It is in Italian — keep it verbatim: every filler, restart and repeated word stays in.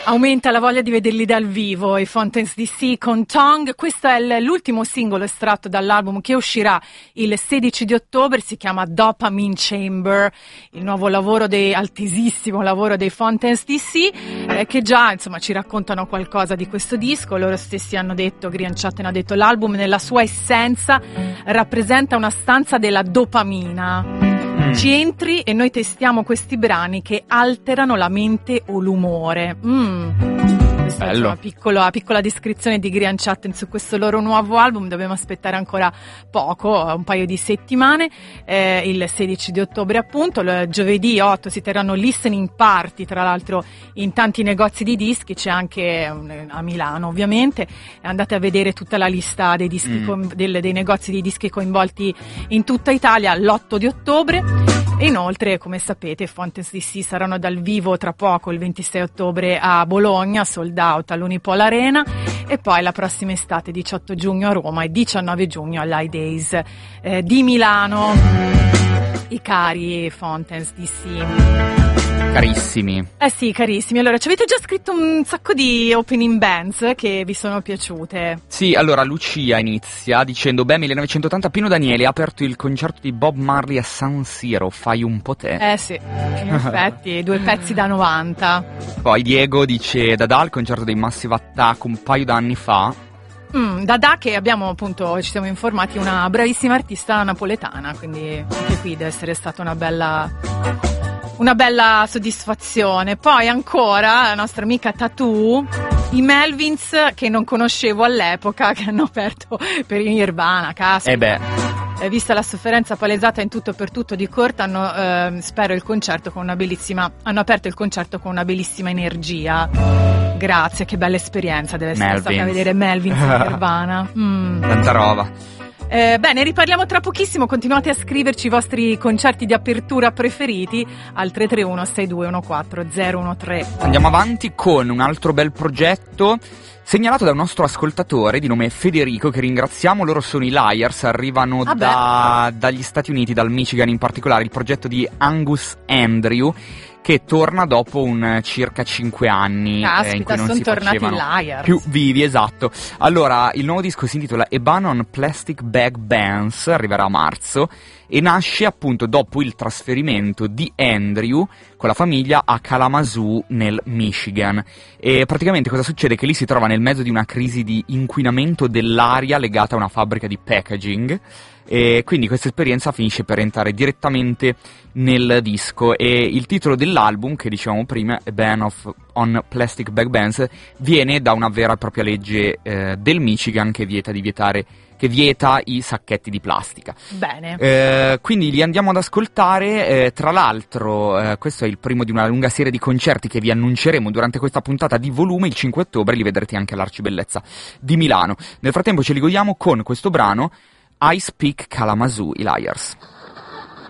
Aumenta la voglia di vederli dal vivo, i Fontaines D C con Tongue. Questo è l'ultimo singolo estratto dall'album che uscirà il sedici di ottobre, si chiama Dopamine Chamber, il nuovo lavoro dei, altesissimo lavoro dei Fontaines D C, eh, che già insomma ci raccontano qualcosa di questo disco. Loro stessi hanno detto, Grian Chatten ha detto, l'album nella sua essenza rappresenta una stanza della dopamina. Ci entri e noi testiamo questi brani che alterano la mente o l'umore. Mm. Questa è una piccola, piccola descrizione di Grian Chatten su questo loro nuovo album. Dobbiamo aspettare ancora poco, un paio di settimane, eh, il sedici di ottobre appunto. Il giovedì otto si terranno listening party, tra l'altro in tanti negozi di dischi, c'è anche a Milano ovviamente. Andate a vedere tutta la lista dei, dischi mm. co- del, dei negozi di dischi coinvolti in tutta Italia l'otto di ottobre. E inoltre, come sapete, Fontaines D C saranno dal vivo tra poco, il ventisei ottobre a Bologna, sold out all'Unipol Arena, e poi la prossima estate, diciotto giugno a Roma e diciannove giugno all'I Days eh, di Milano. I cari Fontaines D C. Carissimi. Eh sì, carissimi. Allora, ci avete già scritto un sacco di opening bands che vi sono piaciute. Sì, allora Lucia inizia dicendo: beh, millenovecentottanta Pino Daniele ha aperto il concerto di Bob Marley a San Siro, fai un po' te. Eh sì, in effetti, due pezzi da novanta. Poi Diego dice: Dada al concerto dei Massive Attack un paio d'anni fa. Mm, Dada, che abbiamo appunto, ci siamo informati, una bravissima artista napoletana, quindi anche qui deve essere stata una bella... una bella soddisfazione. Poi ancora la nostra amica Tattoo, i Melvins, che non conoscevo all'epoca, che hanno aperto per i Nirvana, caspita. Eh beh. Eh, vista la sofferenza palesata in tutto per tutto di Kurt, hanno eh, spero il concerto con una bellissima hanno aperto il concerto con una bellissima energia. Grazie, che bella esperienza deve essere Melvins. stata vedere Melvins in Nirvana. Mm. Tanta roba. Eh, bene, riparliamo tra pochissimo. Continuate a scriverci i vostri concerti di apertura preferiti al tre tre uno sei due uno quattro zero uno tre. Andiamo avanti con un altro bel progetto segnalato da un nostro ascoltatore di nome Federico, che ringraziamo. Loro sono i Liars, arrivano ah da, dagli Stati Uniti, dal Michigan in particolare, il progetto di Angus Andrew, che torna dopo un circa cinque anni. Caspita, eh, in cui non sono si tornati facevano Liars. più vivi, esatto. Allora, il nuovo disco si intitola A Ban on Plastic Bag Bands, arriverà a marzo e nasce appunto dopo il trasferimento di Andrew con la famiglia a Kalamazoo nel Michigan. E praticamente cosa succede? Che lì si trova nel mezzo di una crisi di inquinamento dell'aria legata a una fabbrica di packaging, e quindi questa esperienza finisce per entrare direttamente nel disco. E il titolo dell'album, che dicevamo prima, A Ban of on Plastic Bag Bands, viene da una vera e propria legge eh, del Michigan che vieta di vietare che vieta i sacchetti di plastica. Bene. Eh, quindi li andiamo ad ascoltare. Eh, tra l'altro, eh, questo è il primo di una lunga serie di concerti che vi annunceremo durante questa puntata di volume. Il cinque ottobre li vedrete anche all'Arcibellezza di Milano. Nel frattempo ce li godiamo con questo brano, I Speak Kalamazoo, i Liars.